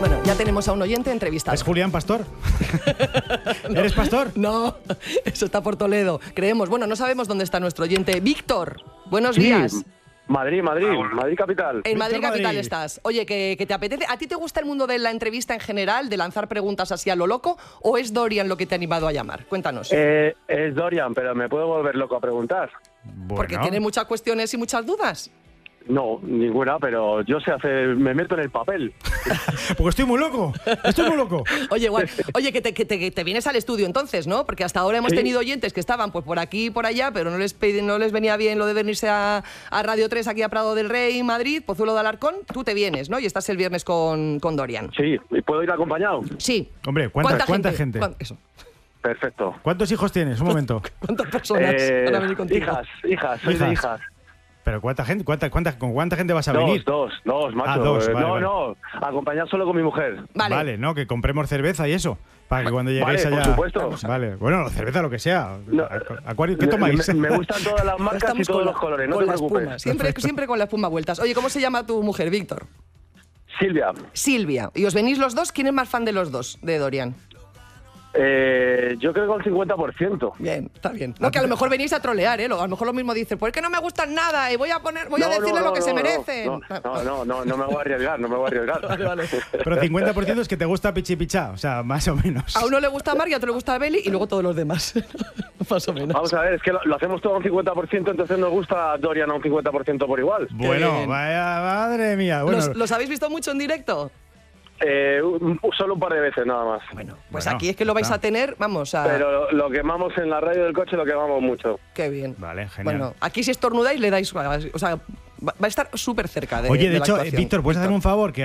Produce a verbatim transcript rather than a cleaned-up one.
Bueno, ya tenemos a un oyente entrevistado. ¿Es Julián Pastor? No. ¿Eres pastor? No, eso está por Toledo, creemos. Bueno, no sabemos dónde está nuestro oyente. Víctor, buenos Sí, días. Madrid, Madrid, Madrid capital. En Madrid Víctor capital Madrid. estás. Oye, ¿que, que te apetece? ¿A ti te gusta el mundo de la entrevista en general, de lanzar preguntas así a lo loco? ¿O es Dorian lo que te ha animado a llamar? Cuéntanos. Eh, es Dorian, pero me puedo volver loco a preguntar. Bueno. Porque tiene muchas cuestiones y muchas dudas. No, ninguna, pero yo sé hacer, me meto en el papel. Porque estoy muy loco. Estoy muy loco. Oye, igual, oye, que te, que, te, que te vienes al estudio entonces, ¿no? Porque hasta ahora hemos Sí. tenido oyentes que estaban pues por aquí y por allá, pero no les, pedi- no les venía bien lo de venirse a, a Radio tres aquí a Prado del Rey, Madrid, Pozuelo de Alarcón. Tú te vienes, ¿no? Y estás el viernes con, con Dorian. Sí, ¿y puedo ir acompañado? Sí. Hombre, ¿cuánta, ¿cuánta gente? ¿Cuán- Eso. Perfecto. ¿Cuántos hijos tienes? Un momento. ¿Cuántas personas Eh, van a venir contigo? hijas, hijas, soy de Hijas. hijas. ¿Pero cuánta gente? ¿Cuánta, cuánta, ¿Con cuánta gente vas a Dos, venir? dos, dos, macho. Ah, dos, Eh, vale, no, vale. no, acompañar solo con mi mujer. Vale. ¿no? Que compremos cerveza y eso. Para que cuando lleguéis Vale, allá. por supuesto. Vale, bueno, cerveza, lo que sea. No, Acuario, ¿qué me- tomáis? Me, me gustan todas las marcas y Estamos todos con los la- colores, no con te la preocupes. espuma. Siempre, siempre con la espuma a vueltas. Oye, ¿cómo se llama tu mujer, Víctor? Silvia, Silvia. ¿Y os venís los dos? ¿Quién es más fan de los dos, de Dorian? eh, yo creo que un cincuenta por ciento. Bien, está bien. No, que a lo mejor venís a trolear, ¿eh? Lo- A lo mejor lo mismo dice, pues es que no me gustan nada y voy a poner, voy a No, decirle no, lo que no, se no, merecen. No, no, no, no, no me voy a arriesgar, no me voy a arriesgar. Vale, vale. Pero cincuenta por ciento es que te gusta pichi pichá, o sea, más o menos. A uno le gusta Mar y a otro le gusta Beli y luego todos los demás. Más o menos. Vamos a ver, es que lo, lo hacemos todo a un cincuenta por ciento, entonces nos gusta Dorian a un cincuenta por ciento por igual. Bueno, bien. vaya madre mía. Bueno, ¿Los, los habéis visto mucho en directo? Eh, un- solo un par de veces nada más. Bueno, pues Bueno, aquí es que lo vais está. a tener, vamos a... Pero lo, lo quemamos en la radio del coche, lo quemamos mucho. Qué bien. Vale, genial. Bueno, aquí si estornudáis le dais... O sea, va va a estar súper cerca de Oye, de, de la hecho, eh, actuación. Víctor, ¿puedes hacerme un favor? Que